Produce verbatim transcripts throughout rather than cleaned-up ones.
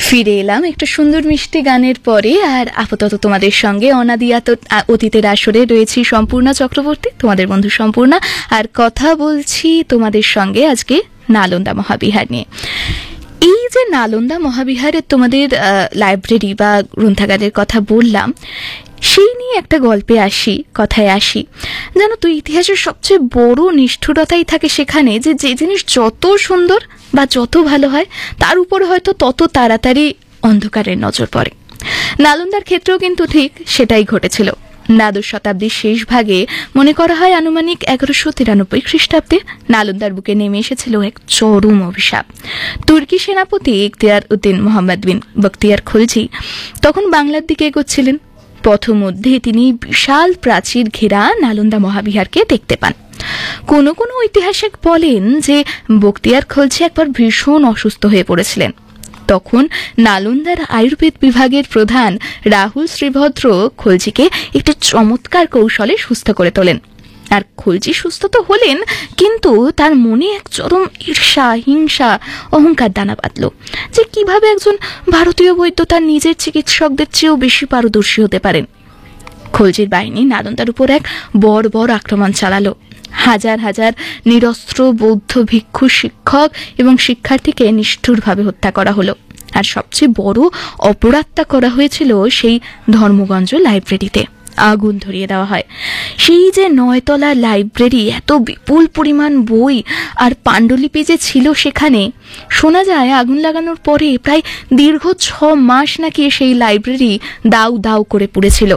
ফিরে এলাম একটা সুন্দর মিষ্টি গানের পরে। আর আপাতত তোমাদের সঙ্গে অনাদিয়াত অতীতের আসরে রয়েছি সম্পূর্ণা চক্রবর্তী, তোমাদের বন্ধু সম্পূর্ণা। আর কথা বলছি তোমাদের সঙ্গে আজকে নালন্দা মহাবিহার নিয়ে। এই যে নালন্দা মহাবিহারের তোমাদের লাইব্রেরি বা গ্রন্থাগারের কথা বললাম, সেই নিয়ে একটা গল্পে আসি, কথায় আসি। জানো তো, ইতিহাসের সবচেয়ে বড় নিষ্ঠুরতাই থাকে সেখানে যে যে জিনিস যত সুন্দর বা যত ভালো হয় তার উপরে হয়তো তত তাড়াতাড়ি অন্ধকারের নজর পড়ে। নালন্দার ক্ষেত্রেও কিন্তু ঠিক সেটাই ঘটেছিল। দ্বাদশ শতাব্দীর শেষ ভাগে মনে করা হয় আনুমানিক এগারোশো তিরানব্বই খ্রিস্টাব্দে নালন্দার বুকে নেমে এসেছিল এক চরম অভিশাপ। তুর্কি সেনাপতি ইখতিয়ার উদ্দিন মোহাম্মদ বিন বখতিয়ার খলজি তখন বাংলার দিকে এগোচ্ছিলেন। পথমধ্যে তিনি বিশাল প্রাচীর ঘেরা নালন্দা মহাবিহারকে দেখতে পান। কোনো কোনো ঐতিহাসিক বলেন যে বখতিয়ার খলজি একবার ভীষণ অসুস্থ হয়ে পড়েছিলেন। তখন নালন্দার আয়ুর্বেদ বিভাগের প্রধান রাহুল শ্রীভদ্র খলজিকে একটি চমৎকার কৌশলে সুস্থ করে তোলেন। আর খলজি সুস্থ তো হলেন, কিন্তু তার মনে এক চরম ঈর্ষা, হিংসা, অহংকার দানা বাঁধল যে কিভাবে একজন ভারতীয় বৈদ্য তার নিজের চিকিৎসকদের চেয়েও বেশি পারদর্শী হতে পারেন। খলজির বাহিনী নালন্দার উপর এক বড় বড় আক্রমণ চালালো। হাজার হাজার নিরস্ত্র বৌদ্ধ ভিক্ষু, শিক্ষক এবং শিক্ষার্থীকে নিষ্ঠুরভাবে হত্যা করা হলো। আর সবচেয়ে বড় অপরাধটা করা হয়েছিল সেই ধর্মগঞ্জ লাইব্রেরিতে। আগুন ধরিয়ে দেওয়া হয়। সেই যে নয়তলা লাইব্রেরি, এত বিপুল পরিমাণ বই আর পাণ্ডুলিপি যে ছিল সেখানে, শোনা যায় আগুন লাগানোর পরে প্রায় দীর্ঘ ছ মাস নাকি সেই লাইব্রেরি দাউ দাউ করে পুড়েছিল।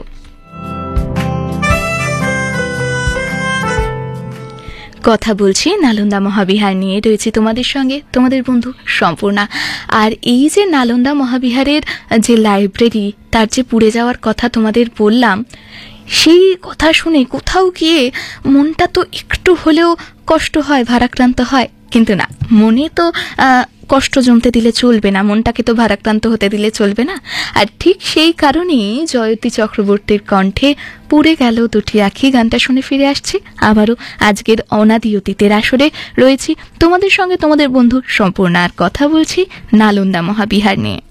কথা বলছি নালন্দা মহাবিহার নিয়ে, রয়েছে তোমাদের সঙ্গে তোমাদের বন্ধু সম্পূর্ণা। আর এই যে নালন্দা মহাবিহারের যে লাইব্রেরি, তার যে পুড়ে যাওয়ার কথা তোমাদের বললাম, সেই কথা শুনে কোথাও গিয়ে মনটা তো একটু হলেও কষ্ট হয়, ভারাক্রান্ত হয়। কিন্তু না, মনে তো কষ্ট জমতে দিলে চলবে না, মনটাকে তো ভারাক্রান্ত হতে দিলে চলবে না। আর ঠিক সেই কারণেই জয়তী চক্রবর্তীর কণ্ঠে পুড়ে গেল দুটি আঁখি গানটা শুনে ফিরে আসছি আবারও আজকের অনাদি অতীতের আসরে। রয়েছি তোমাদের সঙ্গে তোমাদের বন্ধু সম্পূর্ণা, আর কথা বলছি নালন্দা মহাবিহার নিয়ে।